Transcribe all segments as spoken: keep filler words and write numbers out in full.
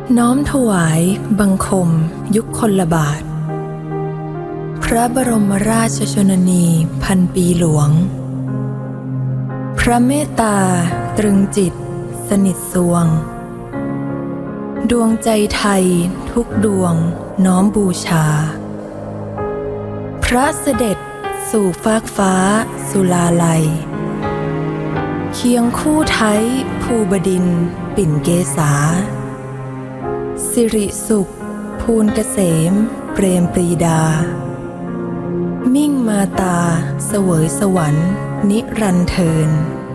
น้อมถวายบังคมยุคคนละบาทพระบรมราชชนนีพันปีหลวงพระเมตตาตรึงจิตสนิทสวงดวงใจไทยทุกดวงน้อมบูชาพระเสด็จสู่ฟากฟ้าสุลาลัยเคียงคู่ไทยภูบดินทร์ปิ่นเกษาสิริสุขภูลเกษมเปรมปรีดามิ่งมาตาเสวยสวรรค์นิรันดร์เทิน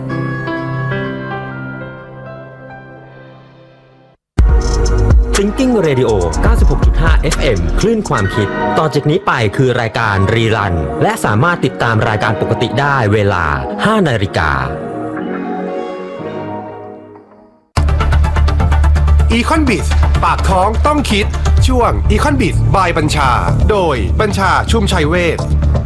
Thinking Radio เก้าสิบหกจุดห้า เอฟ เอ็ม คลื่นความคิดต่อจากนี้ไปคือรายการรีรันและสามารถติดตามรายการปกติได้เวลา ห้านาฬิกาอีคอนบิสปากท้องต้องคิดช่วงอีคอนบิสบายบัญชาโดยบัญชาชุมชัยเวช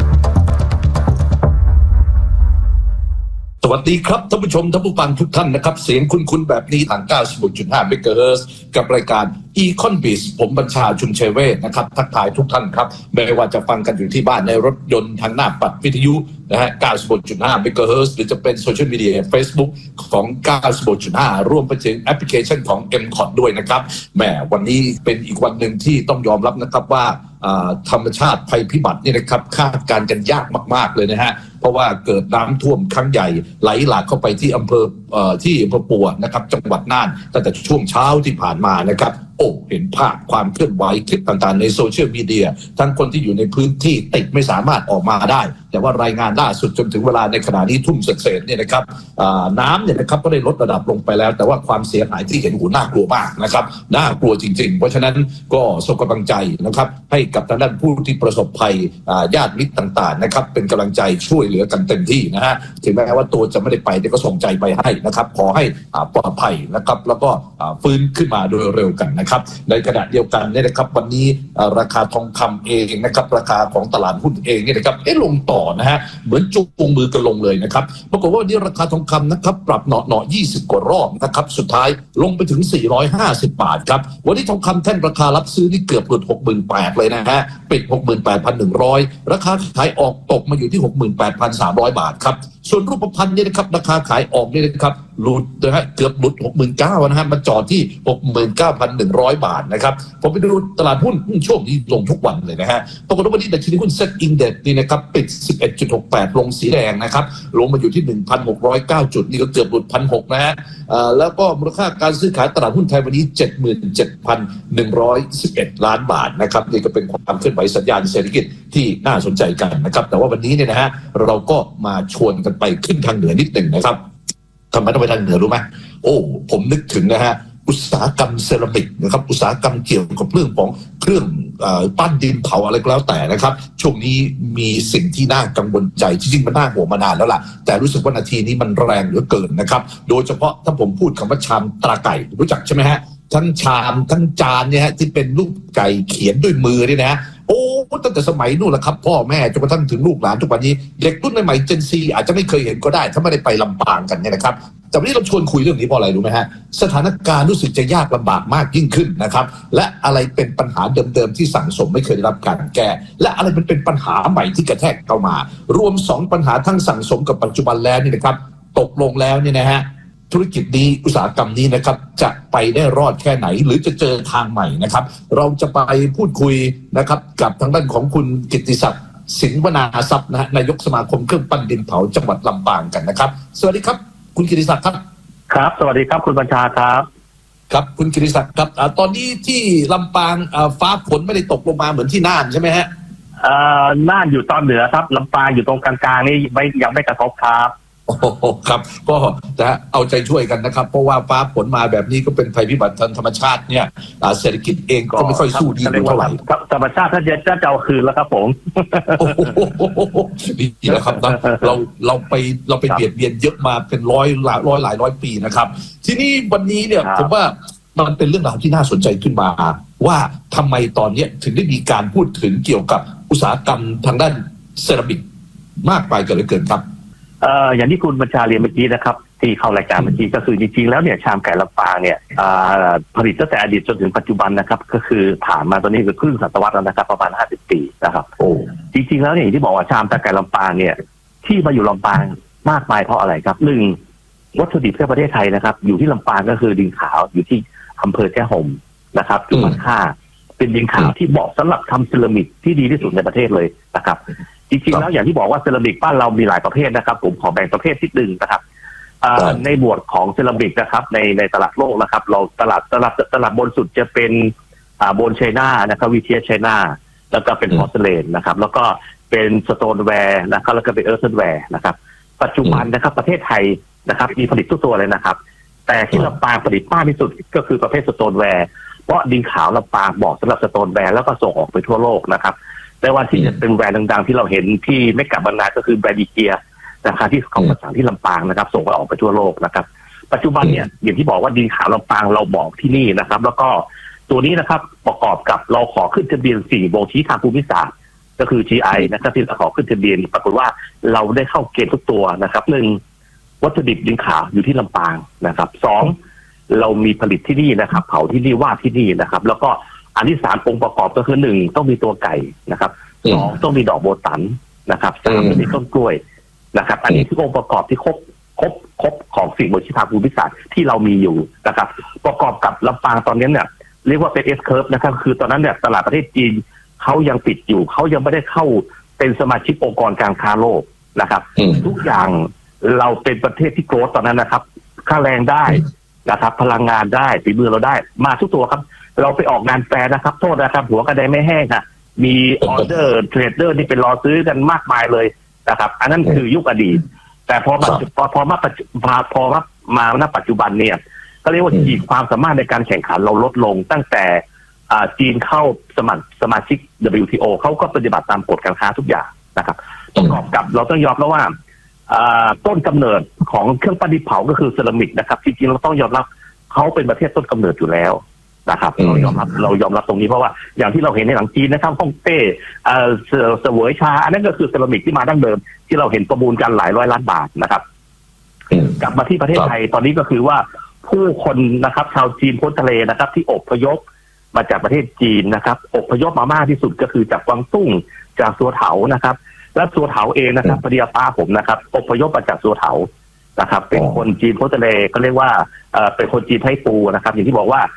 สวัสดีครับท่านผู้ชมท่านผู้ฟังทุกท่านนะครับเสียงคุ้นๆแบบนี้ทาง เก้าสิบหกจุดห้า เมกะเฮิรตซ์กับรายการ Econ-Biz ผมบัญชาชุมชัยเวชนะครับทักทายทุกท่านครับไม่ว่าจะฟังกันอยู่ที่บ้านในรถยนต์ทางหน้าปัดวิทยุนะฮะ เก้าสิบหกจุดห้า เมกะเฮิรตซ์หรือจะเป็นโซเชียลมีเดีย Facebook ของ เก้าสิบหกจุดห้า รวมไปถึงแอปพลิเคชันของ เอ็ม คอท ด้วยนะครับแหมวันนี้เป็นอีกวันหนึ่งที่ต้องยอมรับนะครับว่าธรรมชาติภัยพิบัตินี่นะครับคาดการณ์กันยากมากๆเลยนะฮะเพราะว่าเกิดน้ำท่วมครั้งใหญ่ไหลหลากเข้าไปที่อำเภอที่อำเภอปัวนะครับจังหวัดน่านตั้งแต่ช่วงเช้าที่ผ่านมานะครับโอ้เห็นภาพความเคลื่อนไหวคลิปต่างๆในโซเชียลมีเดียทั้งคนที่อยู่ในพื้นที่ติดไม่สามารถออกมาได้แต่ว่ารายงานล่าสุดจนถึงเวลาในขณะนี้ทุ่มเศษเนี่ยนะครับน้ำเนี่ยนะครับก็ได้ลดระดับลงไปแล้วแต่ว่าความเสียหายที่เห็นหูน่ากลัวมากนะครับน่ากลัวจริงๆเพราะฉะนั้นก็ส่งกำลังใจนะครับให้กับทางด้านผู้ที่ประสบภัยญาติมิตรต่างๆนะครับเป็นกำลังใจช่วยเหลือกันเต็มที่นะฮะถึงแม้ว่าตัวจะไม่ได้ไปแต่ก็ส่งใจไปให้นะครับขอให้ปลอดภัยนะครับแล้วก็ฟื้นขึ้นมาโดยเร็วกันนะครับในขณะเดียวกันเนี่ยนะครับวันนี้ราคาทองคำเองนะครับราคาของตลาดหุ้นเองเนี่ยนะครับเอ๊ะลงต่อนะฮะเหมือนจูงมือกันลงเลยนะครับปรากฏว่าวันนี้ราคาทองคำนะครับปรับเหนาะเหนาะยี่สิบกว่ารอบนะครับสุดท้ายลงไปถึงสี่ร้อยห้าสิบบาทครับวันนี้ทองคำแท่งราคารับซื้อนี่เกือบหลุด หกหมื่นแปดพัน เลยนะฮะปิด หกหมื่นแปดพันหนึ่งร้อย ราคาขายออกตกมาอยู่ที่ หกหมื่นแปดพันสามร้อย บาทครับส่วนรูปพรรณเนี่ยนะครับราคาขายออกเนี่ยนะครับหลุดนะฮะเกือบหลุด หกหมื่นเก้าพัน นะฮะมาจอดที่ หกหมื่นเก้าพันหนึ่งร้อย บาทนะครับผมไปดูตลาดหุ้นช่วงนี้ลงทุกวันเลยนะฮะปรากฏว่าวันนี้ดัชนีหุ้นเซ็ตอินเด็กซ์นี่นะครับปิด สิบเอ็ดจุดหกแปด ลงสีแดงนะครับลงมาอยู่ที่ หนึ่งพันหกร้อยเก้า จุดนี่ก็เกือบหลุด หนึ่งพันหกร้อย นะฮะแล้วก็มูลค่าการซื้อขายตลาดหุ้นไทยวันนี้ เจ็ดหมื่นเจ็ดพันหนึ่งร้อยสิบเอ็ด ล้านบาทนะครับนี่ก็เป็นความเคลื่อนไหวสัญญาณเศรษฐกิจที่น่าสนใจกันนะครับแต่ว่าวันนี้เนี่ยนะฮะเราก็มาชวนกันไปขึ้นทางเหนือนิดหนึ่งนะครับทำไมต้องไปทางเหนือรู้ไหมโอ้ผมนึกถึงนะฮะอุตสาหกรรมเซรามิกนะครับอุตสาหกรรมเกี่ยวกับเรื่องของเครื่องปั้นดินเผาอะไรก็แล้วแต่นะครับช่วงนี้มีสิ่งที่น่ากังวลใจจริงๆมันน่าห่วงมานานแล้วล่ะแต่รู้สึกว่านาทีนี้มันแรงเหลือเกินนะครับโดยเฉพาะถ้าผมพูดคำว่าชามตราไก่รู้จักใช่ไหมฮะทั้งชามทั้งจานเนี่ยฮะที่เป็นรูปไก่เขียนด้วยมือนี่นะโอ้ตั้งแต่สมัยนู่นแหละครับพ่อแม่จนกระทั่งถึงลูกหลานทุกวันนี้เด็กรุ่นใหม่เจนซีอาจจะไม่เคยเห็นก็ได้ถ้าไม่ได้ไปลำปางกันเนี่ยนะครับแต่วันนี้เราชวนคุยเรื่องนี้เพราะอะไรรู้ไหมฮะสถานการณ์รู้สึกจะยากลำบากมากยิ่งขึ้นนะครับและอะไรเป็นปัญหาเดิมๆที่สั่งสมไม่เคยได้รับการแก้และอะไรมันเป็นปัญหาใหม่ที่กระแทกเข้ามารวมสองปัญหาทั้งสั่งสมกับปัจจุบันแล้วนี่นะครับตกลงแล้วเนี่ยนะฮะธุรกิจนี้อุตสาหกรรมนี้นะครับจะไปได้รอดแค่ไหนหรือจะเจอทางใหม่นะครับเราจะไปพูดคุยนะครับกับทางด้านของคุณกิตติศักดิ์สินวนาทรัพย์นะฮะนายกสมาคมเครื่องปั้นดินเผาจังหวัดลำปางกันนะครับสวัสดีครับคุณกิตติศักดิ์ครับครับสวัสดีครับคุณบัญชาครับครับคุณกิตติศักดิ์ครับตอนนี้ที่ลำปางฟ้าฝนไม่ได้ตกลงมาเหมือนที่น่านใช่ไหมฮะน่านอยู่ตอนเหนือครับลำปางอยู่ตรงกลางๆนี่ไม่ยังไม่กระทบครับโอ้ครับก็จะเอาใจช่วยกันนะครับเพราะว่าฟ้าฝนมาแบบนี้ก็เป็นภัยพิบัติทางธรรมชาติเนี่ยเศรษฐกิจเองก็ไม่ค่อยสู้ดีเท่าไหร่ธรรมชาติถ้าจะจะเอาคืนแล้วครับผมดีแล้วครับนะเราเราไปเราไปเบียดเบียนเยอะมาเป็นร้อยหลายร้อยหลายร้อยปีนะครับทีนี้วันนี้เนี่ยผมว่ามันเป็นเรื่องราวที่น่าสนใจขึ้นมาว่าทำไมตอนนี้ถึงได้มีการพูดถึงเกี่ยวกับอุตสาหกรรมทางด้านเซรามิกมากไปกันเหลือเกินครับเอ่ออย่างที่คุณบัญชาเรียนเมื่อกี้นะครับที่เข้ารายการเมื่อกี้ก็คือจริงๆแล้วเนี่ยชามไก่ลำปางเนี่ยผลิตตั้งแต่อดีตจนถึงปัจจุบันนะครับก็คือผ่านมาตอนนี้คือครึ่งศตวรรษแล้วนะครับประมาณห้าสิบปีนะครับโอ้จริงๆแล้วเนี่ยที่บอกว่าชามไก่ลำปางเนี่ยที่มาอยู่ลำปางมากมายเพราะอะไรครับหนึ่งวัตถุดิบในประเทศไทยนะครับอยู่ที่ลำปางก็คือดินขาวอยู่ที่อำเภอแจ้ห่มนะครับจุดมันค่าเป็นดินขาวที่เหมาะสำหรับทำเซรามิกที่ดีที่สุดในประเทศเลยนะครับจริงๆแล้วอย่างที่บอกว่าเซรามิกบ้านเรามีหลายประเภทนะครับผมขอแบ่งประเภทที่หนึ่งนะครับในหมวดของเซรามิกนะครับในในตลาดโลกนะครับเราตลาดตลาดตลาดบนสุดจะเป็นโบนไชน่านะครับวิเทียไชน่าแล้วก็เป็นพอร์เซเลนนะครับแล้วก็เป็นสโตนแวร์นะครับแล้วก็เป็นเอิร์ธแวร์นะครับปัจจุบันนะครับประเทศไทยนะครับมีผลิตทุกตัวเลยนะครับแต่ที่ลำปางผลิตมากที่สุดก็คือประเภทสโตนแวร์เพราะดินขาวลำปางเหมาะสำหรับสโตนแวร์แล้วก็ส่งออกไปทั่วโลกนะครับแต่ว่าที่จะเป็นแบรนด์ดังๆที่เราเห็นที่ไม่กลับบรรณาก็คือแบรนด์อีเกียนะครับที่เขาประสานที่ลำปางนะครับส่งออกไปทั่วโลกนะครับปัจจุบันเนี่ยอย่างที่บอกว่าดินขาวลำปางเราบอกที่นี่นะครับแล้วก็ตัวนี้นะครับประกอบกับเราขอขึ้นทะเบียนสี่บ่งชี้ทางภูมิศาสตร์ก็คือ จี ไอ นะครับที่เราขอขึ้นทะเบียนปรากฏว่าเราได้เข้าเกณฑ์ทุกตัวนะครับหนึ่งวัตถุดิบดินขาวอยู่ที่ลำปางนะครับสองเรามีผลิตที่นี่นะครับเผาที่นี่วาดที่นี่นะครับแล้วก็อันที่สามองค์ประกอบก็คือหนึ่งต้องมีตัวไก่นะครับสองต้องมีดอกโบตันนะครับสามต้องมีต้นกล้วยนะครับอันนี้คือองค์ประกอบที่ครบครบครบของสิ่งบ่งชี้ทางภูมิศาสตร์ที่เรามีอยู่นะครับประกอบกับลำปางตอนนี้เนี่ยเรียกว่าเป็น S curve นะครับคือตอนนั้นเนี่ยตลาดประเทศจีนเขายังปิดอยู่เขายังไม่ได้เข้าเป็นสมาชิกองค์กรการค้าโลกนะครับทุกอย่างเราเป็นประเทศที่โกรธตอนนั้นนะครับค่าแรงได้นะครับพลังงานได้ฝีมือเราได้มาทุกตัวครับเราไปออกงานแฟร์นะครับโทษนะครับหัวกระไดไม่แห้งค่ะมีออเดอร์เทรดเดอร์ที่เป็นรอซื้อกันมากมายเลยนะครับอันนั้นคือยุคอดีตแต่พอมาพอพอมาพอมามาณปัจจุบันเนี่ยก็เรียกว่าขีดความสามารถในการแข่งขันเราลดลงตั้งแต่จีนเข้าสมัครสมาชิก ดับเบิลยู ที โอ เขาก็ปฏิบัติตามกฎการค้าทุกอย่างนะครับประกอบกับเราต้องยอมรับว่าต้นกำเนิดของเครื่องประดิษฐ์เผาก็คือเซรามิกนะครับจริงๆเราต้องยอมรับเขาเป็นประเทศต้นกำเนิดอยู่แล้วนะครับเรายอมรับเรายอมรับตรงนี้เพราะว่าอย่างที่เราเห็นในหนังจีนนะครับฮ่องเต้เสวยชาอันนั้นก็คือเซรามิกที่มาดั้งเดิมที่เราเห็นประมูลกันหลายร้อยล้านบาทนะครับกลับมาที่ประเทศไทยตอนนี้ก็คือว่าผู้คนนะครับชาวจีนพ้นทะเลนะครับที่อพยพมาจากประเทศจีนนะครับอพยพมามากที่สุดก็คือจากกวางตุ้งจากสัวเถานะครับและสัวเถาเองนะครับภรรยาป้าผมนะครับอพยพมาจากสัวเถานะครับเป็นคนจีนพ้นทะเลก็เรียกว่าเป็นคนจีนไทปูนะครับอย่างที่บอกว่า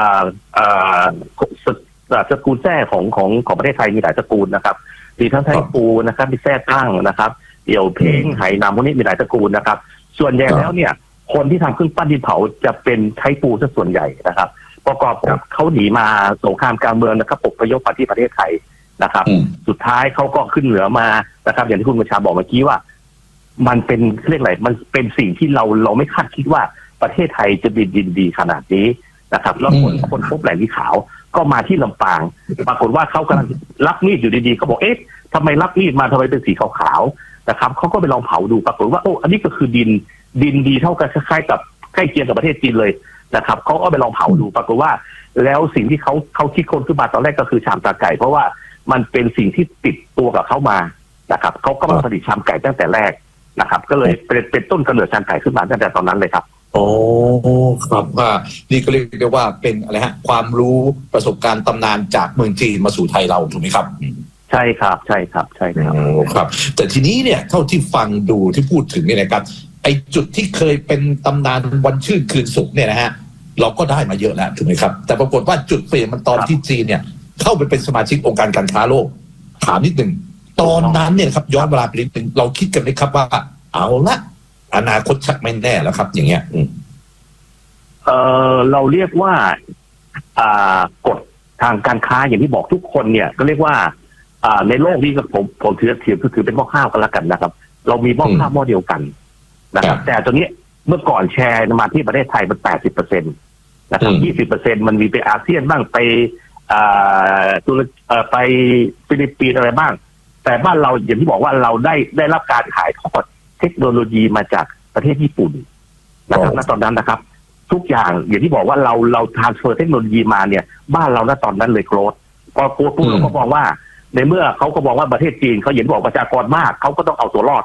สกุลแท้ของของของประเทศไทยมีหลายสกุลนะครับมีทั้งไทปูนะครับมีแท้ตั้งนะครับเดี่ยวเพ้งไหหนามพวกนี้มีหลายสกุลนะครับส่วนใหญ่แล้วเนี่ยคนที่ทำเครื่องปั้นดินเผาจะเป็นไทปูซะส่วนใหญ่นะครับประกอบกับเขาหนีมาสงครามกลางเมืองนะครับอพยพมาที่ประเทศไทยนะครับสุดท้ายเขาก็ขึ้นเหนือมานะครับอย่างที่คุณบัญชาบอกเมื่อกี้ว่ามันเป็นเรียกอะไรมันเป็นสิ่งที่เราเราไม่คาดคิดว่าประเทศไทยจะมีดินดีขนาดนี้นะครับแล้วคนคนพบแหล่งที่ขาวก็มาที่ลำปางปรากฏว่าเขากำลังรับมีดอยู่ดีๆเขาบอกเอ๊ะทำไมรับมีดมาทำไมเป็นสีขาวๆนะครับเขาก็ไปลองเผาดูปรากฏว่าโอ้อันนี้ก็คือดินดินดีเท่ากันคล้ายๆกับใกล้เคียงกับประเทศจีนเลยนะครับเขาก็ไปลองเผาดูปรากฏว่าแล้วสิ่งที่เขาเขาคิดค้นขึ้นมาตอนแรกก็คือชามตาไก่เพราะว่ามันเป็นสิ่งที่ติดตัวกับเขามานะครับเขาก็มาผลิตชามไก่ตั้งแต่แรกนะครับก็เลยเป็นเป็นต้นกำเนิดชามไก่ขึ้นมาตั้งแต่ตอนนั้นเลยครับโอ้ครับว่านี่ก็เรียกได้ว่าเป็นอะไรฮะความรู้ประสบการณ์ตำนานจากเมืองจีนมาสู่ไทยเราถูกไหมครับใช่ครับใช่ครับใช่ครับครับแต่ทีนี้เนี่ยเท่าที่ฟังดูที่พูดถึงเนี่ยนะครับไอ้จุดที่เคยเป็นตำนานวันชื่นคืนสุขเนี่ยนะฮะเราก็ได้มาเยอะแล้วถูกไหมครับแต่ปรากฏว่าจุดเปลี่ยนมันตอนที่จีนเนี่ยเข้าไปเป็นสมาชิกองค์การการค้าโลกถามนิดหนึ่งตอนนั้นเนี่ยครับย้อนเวลาไปนิดหนึ่งเราคิดกันไหมครับว่าเอาละอนาคตชักไม่แน่แล้วครับอย่างเงี้ยเออเราเรียกว่าอ่ากฎทางการค้าอย่างที่บอกทุกคนเนี่ยก็เรียกว่าอ่าในโลกนี้ก็ผมผมถือถือถือเป็นหม้อข้าวกันละกันนะครับเรามีหม้อข้าวหม้อเดียวกันนะครับแต่ตอนนี้เมื่อก่อนแชร์มาที่ประเทศไทยมันแปดสิบเปอร์เซ็นต์นะครับยี่สิบเปอร์เซ็นต์มันมีไปอาเซียนบ้างไปอ่าตุรกีไปฟิลิปปินส์อะไรบ้างแต่บ้านเราอย่างที่บอกว่าเราได้ได้รับการขายทอดเทคโนโลยีมาจากประเทศญี่ปุ่นนะครับณตอนนั้นนะครับทุกอย่างอย่างที่บอกว่าเราเราทรานสเฟอร์เทคโนโลยีมาเนี่ยบ้านเราณตอนนั้นเลยโกรธพอโกรธปุ๊บเราก็มองว่าในเมื่อเขาก็มองว่าประเทศจีนเขาเห็นบอกประชากรมากเขาก็ต้องเอาตัวรอด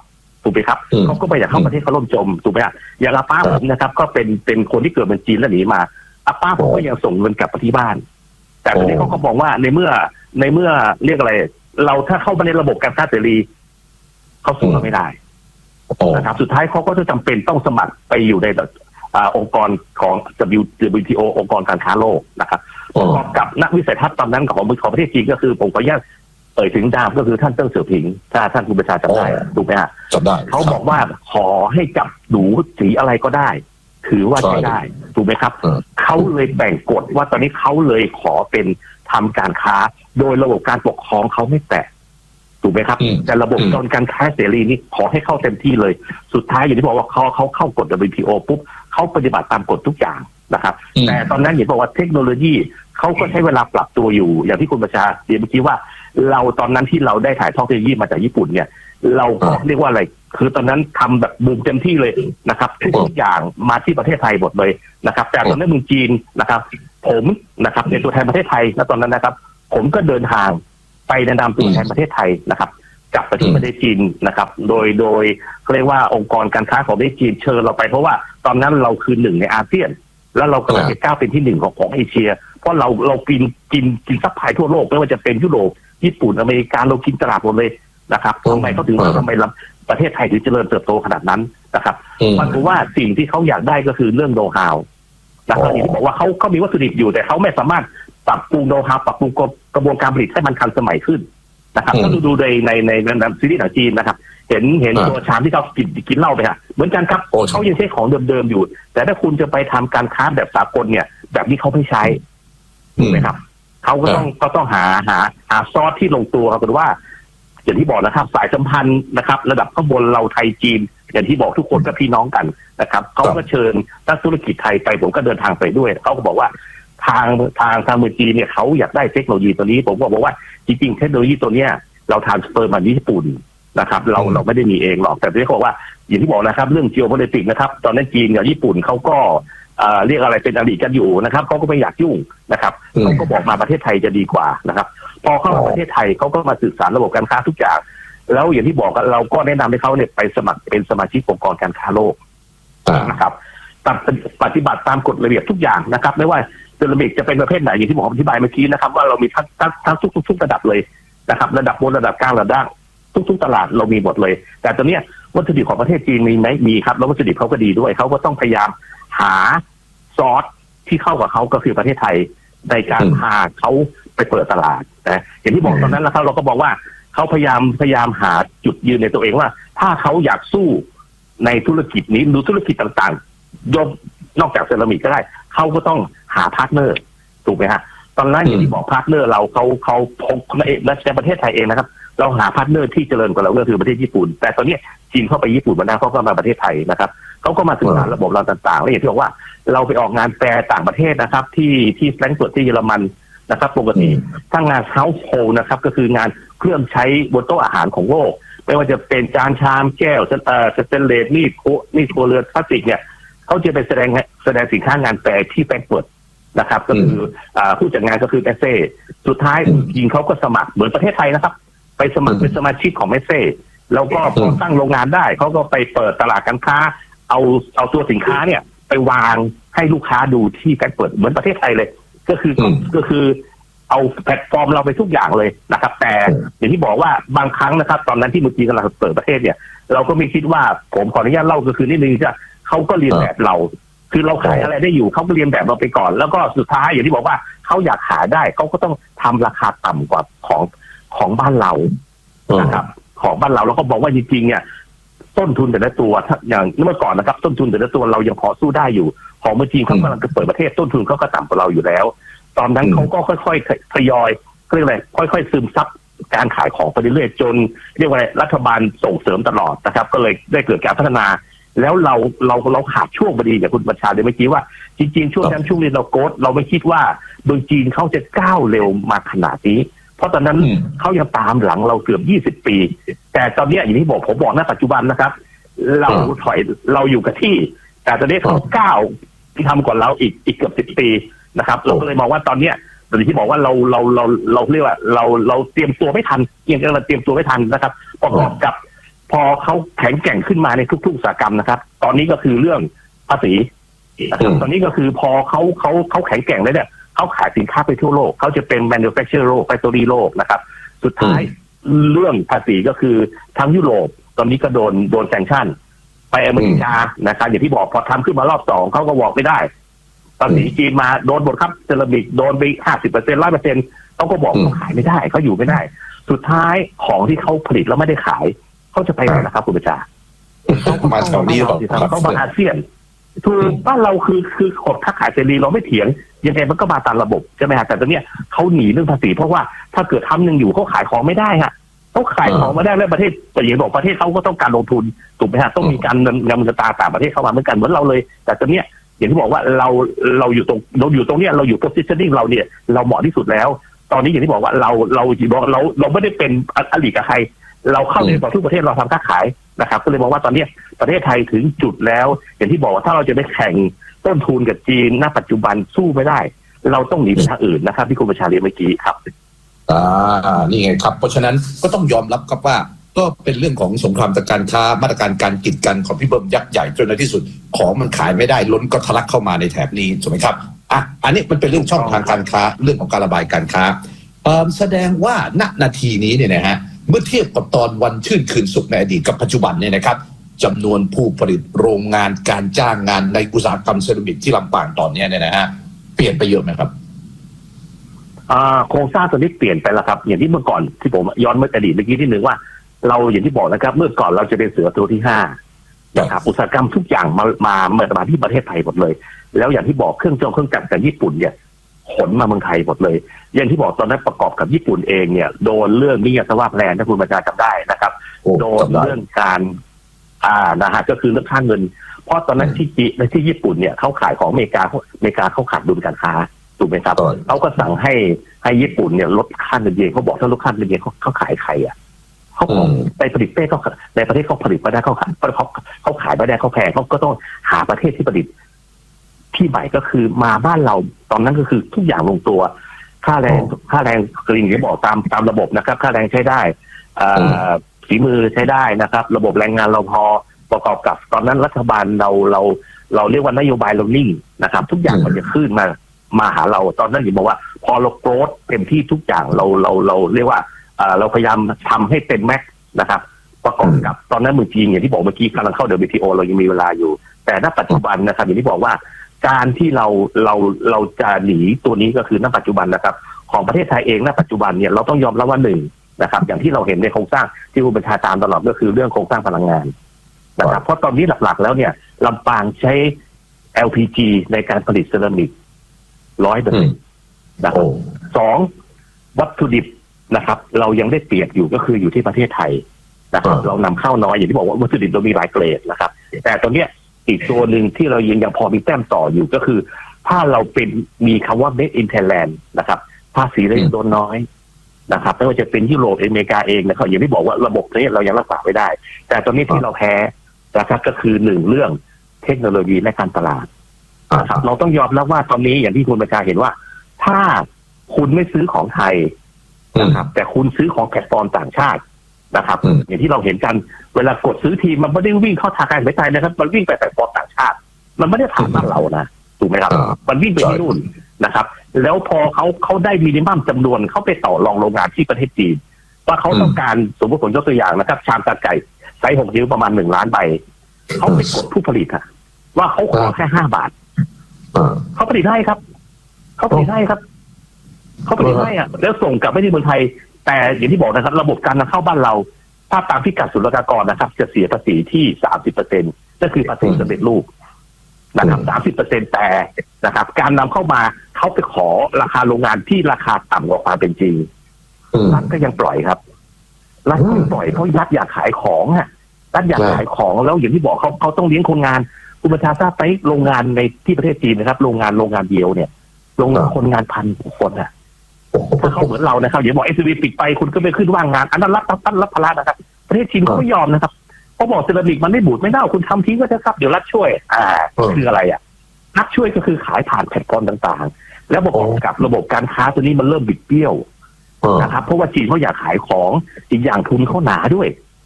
ถูกไหมครับเขาก็ไปอยากเข้าประเทศเขาล่มจมถูกไหมฮะอย่างอาป้าผมนะครับก็เป็นเป็นคนที่เกิดเป็นจีนแล้วหนีมาอาป้าผมก็ยังส่งเงินกลับไปที่บ้านแต่ตอนนี้เขาก็บอกว่าในเมื่อในเมื่อเรียกอะไรเราถ้าเข้ามาในระบบการค้าเสรีเขาสู้เราไม่ได้นะครับสุดท้ายเขาก็จะจำเป็นต้องสมัครไปอยู่ในองค์กรของ ดับเบิลยู ที โอ องค์กรการค้าโลกนะครับประกอบกับนักวิสัยทัศน์ตอนนั้นของของประเทศจีนก็คือผมขออนุญาตเอ่ยถึงดามก็คือท่านเติ้งเสี่ยวผิงถ้าท่านคุณประชาจำได้ถูกไหมฮะจำได้เขาบอกว่าขอให้จับหนูสีอะไรก็ได้ถือว่าใช้ได้ถูกไหมครับเขาเลยแบ่งกฎว่าตอนนี้เขาเลยขอเป็นทำการค้าโดยระบบการปกครองเขาไม่แตะถูกไหมครับแต่ระบบการค้าเสรีนี่ขอให้เข้าเต็มที่เลยสุดท้ายอย่างที่บอกว่าเขาเขาเข้ากฎ ดับเบิลยู ที โอ ปุ๊บเขาปฏิบัติตามกฎทุกอย่างนะครับแต่ตอนนั้นอย่างบอกว่าเทคโนโลยีเขาก็ใช้เวลาปรับตัวอยู่อย่างที่คุณประชาเรียนเมื่อกี้ว่าเราตอนนั้นที่เราได้ถ่ายทอดเทคโนโลยีมาจากญี่ปุ่นเนี่ยเราก็เรียกว่าอะไรคือตอนนั้นทำแบบบูมเต็มที่เลยนะครับทุกอย่างมาที่ประเทศไทยหมดเลยนะครับแต่ตอนนั้นเมืองจีนนะครับผมนะครับในตัวแทนประเทศไทยณตอนนั้นนะครับผมก็เดินทางไปแนะนำตัวแทนประเทศไทยนะครับกลับไปที่ประเทศจีนนะครับโดยโดยเขาเรียกว่าองค์กรการค้าของประเทศจีนเชิญเราไปเพราะว่าตอนนั้นเราคือหนึ่งในอาเซียนแล้วเรากำลังจะก้าวเป็นที่หนึ่งของของเอเชียเพราะเราเรากินกินกินซัพพลายทั่วโลกไม่ว่าจะเป็นยุโรปญี่ปุ่นอเมริกาเรากินตลาดหมดเลยนะครับทำไมเขาถึงทำไมประเทศไทยถึงเจริญเติบโตขนาดนั้นนะครับมันคือว่าสิ่งที่เขาอยากได้ก็คือเรื่องโน้ตฮาวนะครับอย่างที่บอกว่าเขาเขามีวัตถุดิบอยู่แต่เขาไม่สามารถปรับปรุงโน้ตฮาวปรับปรุงกระบวนการผลิตให้มันทันสมัยขึ้นนะครับถ้าดูในในในในซีรีส์หนังจีนนะครับเห็นเห็นตัวชามที่เขากินกินเหล้าไปฮะเหมือนกันครับเขายังใช้ของเดิมๆอยู่แต่ถ้าคุณจะไปทำการค้าแบบสากลเนี่ยแบบนี้เขาไม่ใช้ถูกไหมครับเขาก็ต้องก็ต้องหาหาหาซอสที่ลงตัวครับคือว่าอย่างที่บอกนะครับสายสัมพันธ์นะครับระดับข้างบนเราไทยจีนอย่างที่บอกทุกคนก็พี่น้องกันนะครับเขาก็เชิญนักธุรกิจไทยไปผมก็เดินทางไปด้วยเขาก็บอกว่าทางทางทางเมืองจีนเนี่ยเขาอยากได้เทคโนโลยีตัวนี้ผมก็บอกว่าจริงๆเทคโนโลยีตัวเนี้ยเราทรานสเฟอร์มาที่ญี่ปุ่นนะครับเราเราไม่ได้มีเองหรอกแต่ที่เขาบอกว่าอย่างที่บอกนะครับเรื่อง geopolitics นะครับตอนนั้นจีนกับญี่ปุ่นเขาก็เรียกอะไรเป็นอดีตกันอยู่นะครับเขาก็ไม่อยากยุ่งนะครับเขาก็บอกมาประเทศไทยจะดีกว่านะครับพอเข้ามาประเทศไทยเขาก็มาศึกษาระบบการค้าทุกอย่างแล้วอย่างที่บอกเราก็แนะนำให้เขาเนี่ยไปสมัครเป็นสมาชิกองค์กรการค้าโลกนะครับปฏิบัติตามกฎระเบียบทุกอย่างนะครับไม่ว่าระเบียบจะเป็นประเภทไหนอย่างที่ผมอธิบายเมื่อกี้นะครับว่าเรามีทั้งทั้งทั้งทุกทุกระดับเลยนะครับระดับบนระดับกลางระดับล่างทุกๆตลาดเรามีหมดเลยแต่ตอนนี้วัตถุดิบของประเทศจีนมีไหมมีครับแล้ววัตถุดิบเขาก็ดีด้วยเขาก็ต้องพยายามหาซอสที่เข้ากับเขาก็คือประเทศไทยในการพาเขาไปเปิดตลาดนะอย่างที่บอกตอนนั้นแล้วครับเราก็บอกว่าเขาพยายามพยายามหาจุดยืนในตัวเองว่าถ้าเขาอยากสู้ในธุรกิจนี้ดูธุรกิจต่างๆยกนอกจากเซรามิกก็ได้เขาก็ต้องหาพาร์ทเนอร์ถูกไหมฮะตอนนั้นอย่างที่บอกพาร์ทเนอร์เราเขาเขาพงในประเทศไทยเองนะครับเราหาพาร์ทเนอร์ที่เจริญกว่าเราก็คือประเทศญี่ปุ่นแต่ตอนนี้จีนเข้าไปญี่ปุ่นมาแล้วเขาก็มาประเทศไทยนะครับเขาก็มาศึกษาระบบเราต่างๆแล้วอย่างที่บอกว่าเราไปออกงานแฟร์ต่างประเทศนะครับที่ที่แฟรงก์เฟิร์ตที่เยอรมันนะครับปกติทั้งงานเฮาส์โฮลนะครับก็คืองานเครื่องใช้บนโต๊ะอาหารของโลกไม่ว่าจะเป็นจานชามแก้วเอ่อสเตนเลสมีดโคมีดครัวเรือนพลาสติกเนี่ยเขาจะไปแสดงแสดงสินค้างานแฟร์ที่แฟรงก์เฟิร์ตนะครับก็คือผู้จัดงานก็คือเมสเซ่สุดท้ายจีนเขาก็สมัครเหมือนประเทศไทยนะครับไปสมัครเป็นสมาชิกของเมสเซ่แล้วก็พอตั้งโรงงานได้เขาก็ไปเปิดตลาดการค้าเอาเอาตัวสินค้าเนี่ยไปวางให้ลูกค้าดูที่แฟรงก์เฟิร์ตเหมือนประเทศไทยเลยก็คือก็คือเอาแพลตฟอร์มเราไปทุกอย่างเลยนะครับแต่อย่างที่บอกว่าบางครั้งนะครับตอนนั้นที่เมืองจีนกำลังเปิดประเทศเนี่ยเราก็ไม่คิดว่าผมขออนุญาตเล่าก็คือนิดนึงจะเขาก็เรียนแบบเราคือเราขายอะไรได้อยู่เขาก็เรียนแบบเราไปก่อนแล้วก็สุดท้ายอย่างที่บอกว่าเขาอยากขายได้เขาก็ต้องทำราคาต่ำกว่าของของบ้านเรานะครับของบ้านเราแล้วก็บอกว่าจริงๆเนี่ยต้นทุนแต่ละตัวอย่างเมื่อก่อนนะครับต้นทุนแต่ละตัวเรายังพอสู้ได้อยู่ของเมืองจีนเขากำลังจะเปิดประเทศต้นทุนเขาก็ต่ำกว่าเราอยู่แล้วตอนนั้นเขาก็ค่อยๆทยอยเรียกอะไรค่อยๆซึมซับการขายของไปเรื่อยๆจนเรียกว่ารัฐบาลส่งเสริมตลอดนะครับก็เลยได้เกิดการพัฒนาแล้วเราเราเราขาดช่วงพอดีอย่างคุณบัญชาเลยเมื่อกี้ว่าจริงๆช่วงนั้นช่วงนี้เราโกดเราไม่คิดว่าเมืองจีนเขาจะก้าวเร็วมาขนาดนี้เพราะตอนนั้นเขายังตามหลังเราเกือบยี่สิบปีแต่ตอนนี้อย่างที่บอกผมบอกณปัจจุบันนะครับเราถอยเราอยู่กับที่แต่ตอนนี้เขาก้าวที่ทำกว่าเราอีกอีกเกือบสิบปีนะครับเราก็เลยมองว่าตอนเนี้ยตอนที่บอกว่าเราเราเราเราเรียกว่าเราเราเตรียมตัวไม่ทันยังเราเตรียมตัวไม่ทันนะครับประกอบกับพอเขาแข็งแกร่งขึ้นมาในทุกๆอุตสาหกรรมนะครับตอนนี้ก็คือเรื่องภาษีนะครับตอนนี้ก็คือพอเขาเขาเขาแข็งแกร่งแล้วเนี่ยเขาขายสินค้าไปทั่วโลกเขาจะเป็น manufacturer โลก factory โลกนะครับสุดท้ายเรื่องภาษีก็คือทั้งยุโรปตอนนี้ก็โดนโดนแซงชั่นไปอเมริกานะครับอย่างที่บอกพอทำขึ้นมารอบสองเขาก็บอกไม่ได้ภาษีจีนมาโดนหมดครับเซรามิกโดนไปห้าสิบเปอร์เซ็นต์ร้อยเปอร์เซ็นต์เขาก็บอกเขาขายไม่ได้เขาอยู่ไม่ได้สุดท้ายของที่เขาผลิตแล้วไม่ได้ขายเขาจะไปไหนนะครับคุณประชามาแถวนี้หรอเขามาอาเซียนคือบ้านเราคือคือขดค้าขายเสรีเราไม่เถียงยังไงมันก็มาตามระบบใช่ไหมฮะแต่ตอนนี้เขาหนีเรื่องภาษีเพราะว่าถ้าเกิดทำหนึ่งอยู่เขาขายของไม่ได้ฮะเขาขายของไม่ได้แล้วประเทศแต่อย่างบอกประเทศเขาก็ต้องการลงทุนถูกไหมฮะต้องมีการนำเงินตาต่างประเทศเข้ามาเหมือนกันเหมือนเราเลยแต่ตอนนี้อย่างที่บอกว่าเราเราอยู่ตรงเราอยู่ตรงเนี้ยเราอยู่ positioning เราเนี่ยเราเหมาะที่สุดแล้วตอนนี้อย่างที่บอกว่าเราเราเราเราไม่ได้เป็นอลิกับใครเราเข้าในต่อทุกประเทศเราทำค้าขายนะครับก็เลยบอกว่าตอนนี้ประเทศไทยถึงจุดแล้วอย่างที่บอกว่าถ้าเราจะไปแข่งต้นทุนกับจีนณปัจจุบันสู้ไม่ได้เราต้องหนีไปทางอื่นนะครับที่คุณประชาเรียนเมื่อกี้ครับอ่านี่ไงครับเพราะฉะนั้นก็ต้องยอมรับครับว่าก็เป็นเรื่องของสงครามทางการค้ามาตรการการกีดกันของพี่เบิ้มยักษ์ใหญ่จนในที่สุดของมันขายไม่ได้ล้นก็ทะลักเข้ามาในแถบนี้ถูกไหมครับอ่ะอันนี้มันเป็นเรื่องช่องทางการค้าเรื่องของการระบายการค้าเอ่อแสดงว่าณนาทีนี้เนี่ยนะฮะเมื่อเทียบกับตอนวันชื่นคืนสุขในอดีตกับปัจจุบันเนี่ยนะครับจำนวนผู้ผลิตโรงงานการจ้างงานในอุตสาหกรรมเซรามิกที่ลำปางตอนนี้เนี่ยนะฮะเปลี่ยนไปเยอะไหมครับโครงสร้างตัวนี้เปลี่ยนไปแล้วครับอย่างที่เมื่อก่อนที่ผมย้อนเมื่ออดีตเมื่อกี้ที่หนึ่งว่าเราอย่างที่บอกนะครับเมื่อก่อนเราจะเป็นเสือตัวที่ห้านะครับอุตสาหกรรมทุกอย่างมามาเมื่อมาที่ประเทศไทยหมดเลยแล้วอย่างที่บอกเครื่องจงเครื่องจักรจากญี่ปุ่นเนี่ยขนมาเมืองไทยหมดเลยอย่างที่บอกตอนนั้นประกอบกับญี่ปุ่นเองเนี่ยโดนเรื่องนิยสภาพแรงถ้าคุณประชาจำได้นะครับโดนเรื่องการอ่านะฮะก็คือเรื่องค่าเงินเพราะตอนนั้นที่จีในที่ญี่ปุ่นเนี่ยเขาขายของอเมริกาอเมริกาเขาขาดดุลการค้าถูกไหมครับเขาก็สั่งให้ให้ญี่ปุ่นเนี่ยลดค่าเงินเยนเขาบอกถ้าลดค่าเงินเยนเขาเขาขายใครอ่ะเขาไปผลิตเป้เขาในประเทศเขาผลิตไม่ได้เขาขายเขาเขาขายไม่ได้เขาแพงเขาก็ต้องหาประเทศที่ผลิตที่ใหม่ก็คือมาบ้านเราตอนนั้นก็คือทุกอย่างลงตัวค่าแรงค่าแรงกรีนที่บอกตามตามระบบนะครับค่าแรงใช้ได้ฝีมือใช้ได้นะครับระบบแรงงานเราพอประกอบกับตอนนั้นรัฐบาลเราเราเราเรียกว่านโยบายเรานิ่งนะครับทุกอย่างมันจะขึ้นมามาหาเราตอนนั้นผมบอกว่าพอเราโกรธเต็มที่ทุกอย่างเราเราเราเรียกว่าเราพยายามทำให้เต็มแม็กซ์นะครับประกอบกับตอนนั้นเมืองจีนอย่างที่บอกเมื่อกี้กำลังเข้า ดับเบิลยู ที โอ เรายังมีเวลาอยู่แต่ณปัจจุบันนะครับอย่างที่บอกว่าการที่เราเราเราจะหนีตัวนี้ก็คือณปัจจุบันนะครับของประเทศไทยเองณปัจจุบันเนี่ยเราต้องยอมรับว่าหนึ่งนะครับอย่างที่เราเห็นในโครงสร้างที่คุณบัญชาตามตลอดก็คือเรื่องโครงสร้างพลังงานนะครับเพราะตอนนี้หลักๆแล้วเนี่ยลำปางใช้ แอล พี จี ในการผลิตเซรามิกร้อยเปอร์เซ็นต์นะครับสองวัตถุดิบนะครับเรายังได้เปรียบอยู่ก็คืออยู่ที่ประเทศไทยนะครับเรานำเข้าน้อยอย่างที่บอกว่าวัตถุดิบเรามีหลายเกรดนะครับแต่ตอนเนี้ยอีกตัวหนึ่งที่เรายังยังพอมีแต้มต่ออยู่ก็คือถ้าเราเป็นมีคำว่า made in Thailand นะครับภาษีเรายังโดนน้อยนะครับไม่ว่าจะเป็นยุโรปอเมริกาเองนะครับอย่างที่บอกว่าระบบนี้เรายังรักษาไม่ได้แต่ตอนนี้ที่เราแพ้นะครับก็คือหนึ่งเรื่องเทคโนโลยีและการตลาดนะครับเราต้องยอมรับว่าตอนนี้อย่างที่คุณประชาเห็นว่าถ้าคุณไม่ซื้อของไทยนะครับแต่คุณซื้อของแพลตฟอร์มต่างชาตินะครับอย่างที่เราเห็นกันเวลากดซื้อทีมันไม่ได้วิ่งเข้าทางการไม่ไทยนะครับมันวิ่งไปแพลตฟอร์มต่างชาติมันไม่ได้ผ่านบ้านเรานะถูกไหมครับมันวิ่งไปที่นู่นนะครับแล้วพอเขาเขาได้มินิมัมจำนวนเขาไปต่อรองโรงงานที่ประเทศจีนว่าเขาต้องการสมมติผมยกตัวอย่างนะครับชามตาไก่ไซส์หกนิ้วประมาณหนึ่งล้านใบเขาไปกดผู้ผลิตอะว่าเขาขอแค่ห้าบาทเขาผลิตให้ครับเขาผลิตให้ครับเขาผลิตให้อะแล้วส่งกลับไปที่เมืองไทยแต่อย่างที่บอกนะครับระบบการนำเข้าบ้านเราถ้าตามพิกัดศุลกากรนะครับจะเสียภาษีที่สามสิบเปอร์เซ็นต์นั่นคือภาษีสำเร็จรูปนะครับสามสิบเปอร์เซ็นต์แต่นะครับการนำเข้ามาเขาไปขอราคาโรงงานที่ราคาต่ำกว่าความเป็นจริงรัฐก็ยังปล่อยครับรัฐก็ปล่อยเพราะรัฐอยากขายของฮะรัฐอยากขายของแล้วอย่างที่บอกเขาเขาต้องเลี้ยงคนงานคุณประชาทราบไปโรงงานในที่ประเทศจีนนะครับโรงงานโรงงานเดียวเนี่ยโรงงานคนงานพันคนอ่ะถ้าเขาเหมือนเรานะครับอย่าบอกเอสวีปิดไปคุณก็ไปขึ้นว่างงานอันนั้นรับรับรับภาระนะครับประเทศจีนเขาไม่ยอมนะครับเขาบอกเซรามิกมันไม่บูดไม่เน่าคุณทำทิ้งก็จะครับเดี๋ยวรัฐช่วยอ่าคืออะไรอ่ะรัฐช่วยก็คือขายผ่านแพลตฟอร์มต่างๆแล้วประกอบกับระบบการค้าตัวนี้มันเริ่มบิดเบี้ยวนะครับเพราะว่าจีนเขาอยากขายของอีกอย่างทุนเขาหนาด้วย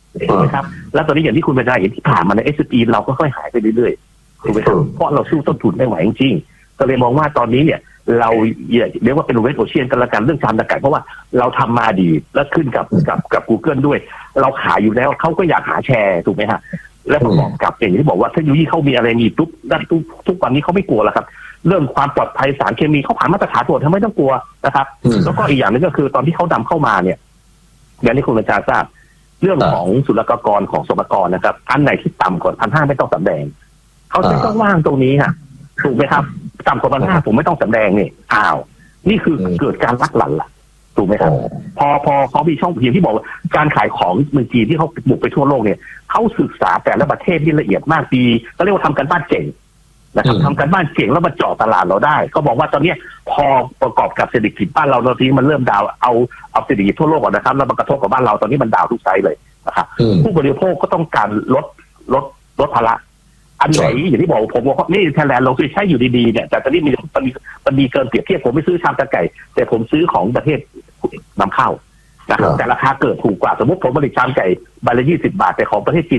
ถูกไหมครับแล้วตอนนี้อย่างที่คุณบรรยายเห็นที่ผ่านมาใน เอส เอ็ม อี เราก็ค่อยหายไปเรื่อยๆถูกไหมครับเพราะเราสู้ต้นทุนไม่ไหวจริงๆก็เลยมองว่าตอนนี้เนี่ยเราเรียกว่าเป็นเวทโอเชียนกันละกันเรื่องชามตะไก่เพราะว่าเราทำมาดีแล้วขึ้นกับกับกับ Google ด้วยเราขายอยู่แล้วเขาก็อยากหาแชร์ถูกไหมฮะและประกอบกับอย่างที่บอกว่าเทคโนโลยีเขามีอะไรมีทุกด้านทุกทุกวันนี้เขาไม่กลัวแล้วครับเรื่องความปลอดภัยสารเคมีเขาผ่านมาตรฐานตรวจทำไมต้องกลัวนะครับแล้วก็อีกอย่างนึงก็คือตอนที่เขานำเข้ามาเนี่ยอย่างที่คุณบรรจาทราบเรื่องของศุลกากรของสมกรนะครับอันไหนที่ต่ำกว่าพันห้าไม่ต้องสำแดงเขาจะต้องว่างตรงนี้ฮะถูกไหมครับต่ำกว่าพันห้าผมไม่ต้องสำแดงนี่อ้าวนี่คือเกิดการลักหลั่นล่ะถูกไหมครับพอพอเขามีช่องอย่างที่บอกว่าการขายของเมืองจีนที่เขาบุกไปทั่วโลกเนี่ยเขาศึกษาแต่ละประเทศที่ละเอียดมากดีก็เรียกว่าทำกันบ้านเก่งนะครับทำกันบ้านเก่งแล้วมาเจาะตลาดเราได้เขาบอกว่าตอนนี้พอประกอบกับเศรษฐกิจบ้านเราตอนนี้มันเริ่มดาวเอาเอาเศรษฐกิจทั่วโลกก่อนนะครับแล้วมันกระทบกับบ้านเราตอนนี้มันดาวทุกไซส์เลยนะครับผู้บริโภคก็ต้องการลดลดลดภาระอันไหนอย่างที่บอกผมว่านี่ไทยแลนด์เราเคยใช้อยู่ดีๆเนี่ยแต่ตอนนี้มีมันมีมันมีเกินเปรียบเทียบผมไม่ซื้อชามตะไก่แต่ผมซื้อของประเทศนำเข้านะครับแต่ราคาเกิดถูกกว่าสมมติผมผลิตชามไก่ใบละยี่สิบบาทแต่ของประเทศจีน